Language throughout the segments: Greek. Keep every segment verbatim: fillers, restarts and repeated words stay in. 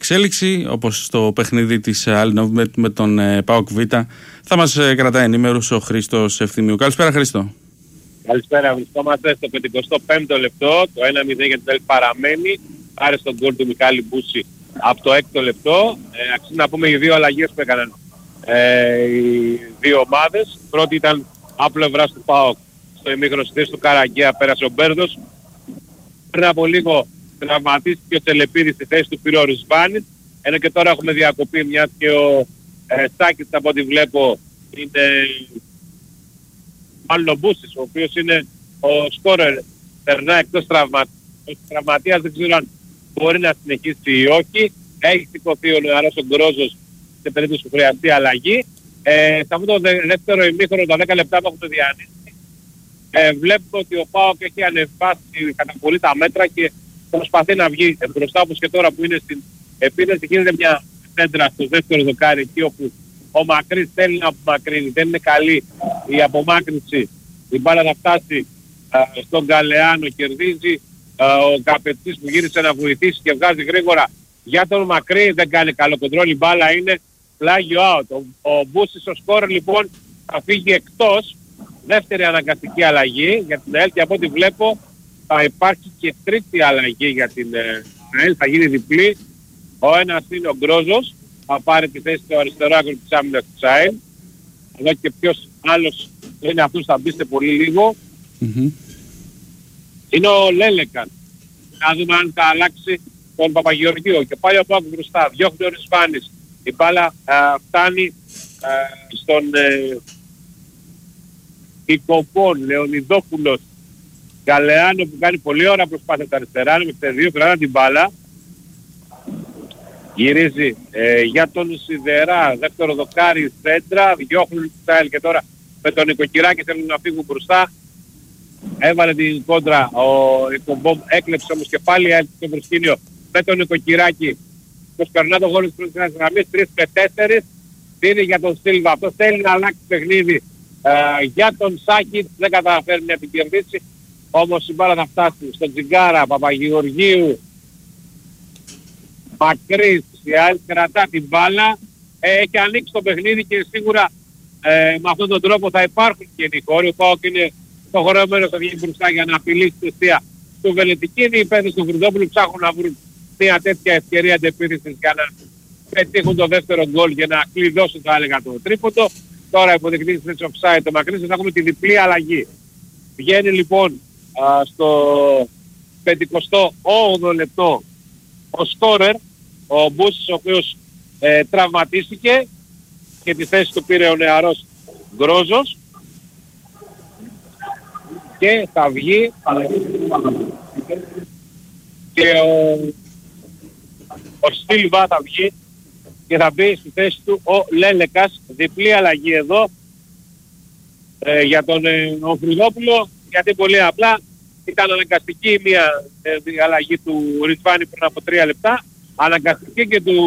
εξέλιξη, όπως στο παιχνίδι της Άλνοβ με, με τον ε, ΠΑΟΚ Β. Θα μας ε, κρατάει ενήμερους ο Χρήστος Ευθυμίου. Καλησπέρα, Χρήστο. Καλησπέρα, βρισκόμαστε στο πενηκοστό πέμπτο λεπτό. Το ένα μηδέν για την ΕΛ παραμένει. Άρε στον γκολ του Μιχάλη Μπούση από το έκτο λεπτό. Ε, αξίζει να πούμε οι δύο αλλαγές που έκαναν ε, οι δύο ομάδες. Πρώτη ήταν από πλευράς του ΠΑΟΚ στο ημίχρονο στη θέση του Καραγκαία, πέρασε ο Μπέρδος. Πριν από λίγο τραυματίστηκε ο Τσελεπίδης στη θέση του πήρε ο Ρισβάνης. Ενώ και τώρα έχουμε διακοπή, μιας και ο ε, Σάκης από ό,τι βλέπω είναι μάλλον ο Μπούσης, ο οποίος είναι ο σκόρερ, περνά εκτός τραυμα... τραυματίας, δεν ξέρω αν μπορεί να συνεχίσει ή όχι. Έχει σηκωθεί ο νεαρός ο Γκρόζος σε περίπτωση που χρειαστεί αλλαγή. Ε, σε αυτό το δεύτερο ημίχρονο, τα δέκα λεπτά που έχουμε διανύσει, ε, βλέπουμε ότι ο ΠΑΟΚ έχει ανεβάσει κατά πολύ τα μέτρα και προσπαθεί να βγει μπροστά, όπως και τώρα που είναι στην επίθεση. Γίνεται μια σέντρα στο δεύτερο δοκάρι εκεί όπου ο Μακρύς θέλει να απομακρύνει, δεν είναι καλή η απομάκρυνση. Η μπάλα θα φτάσει α, στον Γκαλεάνο, κερδίζει α, ο Καπετσής που γύρισε να βοηθήσει και βγάζει γρήγορα για τον Μακρύ, δεν κάνει καλό κοντρόλ, η μπάλα είναι πλάγιο out. Ο, ο Μπούσης ο σκόρ λοιπόν θα φύγει εκτός, δεύτερη αναγκαστική αλλαγή για την ΕΛ και από ό,τι βλέπω θα υπάρχει και τρίτη αλλαγή για την ΕΛ, θα γίνει διπλή. Ο ένας είναι ο Γκρόζος, θα πάρει τη θέση του αριστερό άκρο της άμυνας του ΣΑΕΛ. Εδώ και ποιος άλλος είναι αυτός θα μπει σε πολύ λίγο. Mm-hmm. Είναι ο Λέλεκαν. Να δούμε αν θα αλλάξει τον Παπαγεωργίου. Και πάλι ο Πάκου μπροστά, διώχνει ο Ρισβάνης. Η μπάλα α, φτάνει α, στον ε, Οικοπών, Λεωνιδόπουλος, Γκαλεάνο που κάνει πολύ ώρα προσπάθεια τα αριστερά, με δύο κρατά την μπάλα. Γυρίζει ε, για τον Σιδερά, δεύτερο δοκάρι, σέντρα, διώχνουν τη Σάιλ και τώρα με τον Νοικοκυράκη θέλουν να φύγουν μπροστά. Έβαλε την κόντρα, ο Οικομπόμ έκλεψε όμως και πάλι έλειψε το προσκήνιο με τον Νοικοκυράκη. Το περνά το γόλο της πρώτης γραμμής, τρεις με τέσσερις, δίνει για τον Σίλβα. Αυτό θέλει να αλλάξει παιχνίδι ε, για τον Σάκη, δεν καταφέρει να την κερδίσει. Όμως η μπάλα θα φτάσει στον Τζιγκάρα, Παπαγεωργίου, Μακρύς, η ΑΕΛ κρατά την μπάλα, ε, έχει ανοίξει το παιχνίδι και σίγουρα ε, με αυτόν τον τρόπο θα υπάρχουν και οι χώροι. Ο ΠΑΟΚ είναι υποχρεωμένος να βγει μπροστά για να απειλήσει τη αιστεία του Βελετικίνη. Οι παίκτες του Χρυδόπουλου ψάχνουν να βρουν μια τέτοια ευκαιρία αντεπίθεσης για να πετύχουν το δεύτερο γκολ για να κλειδώσουν, θα έλεγα, το τρίποντο. Τώρα υποδεικνύει στην offside το Μακρύς, θα έχουμε τη διπλή αλλαγή. Βγαίνει λοιπόν α, στο πενηκοστό όγδοο λεπτό ο σκόρερ, ο Μπούσης, ο οποίος ε, τραυματίστηκε και τη θέση του πήρε ο νεαρός Γκρόζος και θα βγει και ο, ο Σίλβα θα βγει και θα μπει στη θέση του ο Λέλεκας. Διπλή αλλαγή εδώ ε, για τον ε, Χρυδόπουλο, γιατί πολύ απλά ήταν αναγκαστική μια ε, αλλαγή του Ρισβάνη πριν από τρία λεπτά, αναγκαστική και του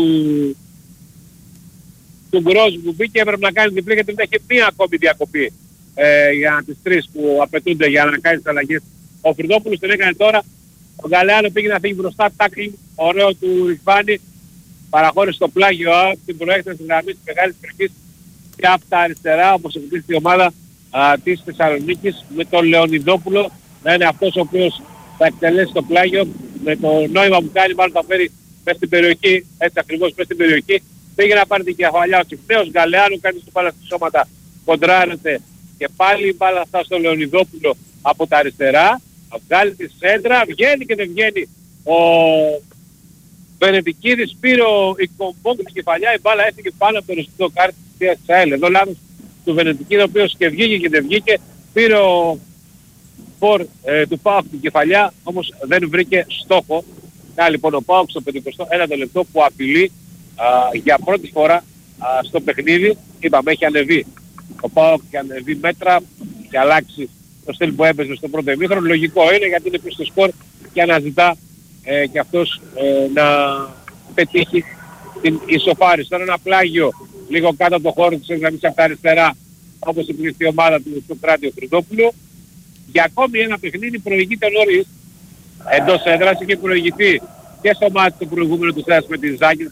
του Γκρόζου που μπήκε, έπρεπε να κάνει διπλή γιατί δεν έχει μία ακόμη διακοπή ε, για τις τρεις που απαιτούνται για να κάνει τις αλλαγές. Ο Χρυδόπουλος την έκανε τώρα, ο Γκαλεάνο πήγε να φύγει μπροστά, τάκλινγκ ωραίο του Ρισβάνη, παραχώρησε το πλάγιο την προέκταση της γραμμής της μεγάλης περιοχής και από τα αριστερά, όπως επιτύχει η ομάδα α, της Θεσσαλονίκης, με τον Λεωνιδόπουλο να είναι αυτός ο οποίος θα εκτελέσει το πλάγιο με το νόημα που κάνει, μάλλον θα φέρει μέσα στην περιοχή, έτσι ακριβώς μέσα στην περιοχή. Πήγε να πάρει την κεφαλιά ο Τσιφτέος, Γκαλεάνου κάνει στο μπάλα στη σώματα, κοντράρεται και πάλι η μπάλα αυτά στο Λεωνιδόπουλο από τα αριστερά, θα βγάλει τη σέντρα, βγαίνει και δεν βγαίνει ο Βενετικίδης, πήρε ο Οικομπόγκ την κεφαλιά, η μπάλα έφυγε πάνω από το ρεστικό κάρτη της ΑΕΛ. Εδώ λάθος του Βενετικίδη, ο οποίος και βγήκε και δεν βγήκε, πήρε ο φορ ε, του ΠΑΟΚ την κεφαλιά, όμως δεν βρήκε στόχο. Να λοιπόν ο ΠΑΟΚ στο πενηκοστό ένατο λεπτό που απειλεί α, για πρώτη φορά α, στο παιχνίδι. Είπαμε, έχει ανεβεί ο ΠΑΟΚ και ανεβεί μέτρα και αλλάξει το στυλ που έπαιζε στο πρώτο ημίχρονο. Λογικό είναι γιατί είναι πίσω στο σκορ και αναζητά ε, και αυτός ε, να πετύχει την ισοφάριση. Τώρα ένα πλάγιο λίγο κάτω από το χώρο της γραμμής από τα αριστερά, όπως η η ομάδα του στο Κράτιο Χρυδόπουλο. Για ακόμη ένα παιχνίδι προηγείται νωρίς εντός έδρας, είχε προηγηθεί και στο μάτι το προηγούμενο του Στρας με την Ζάκη,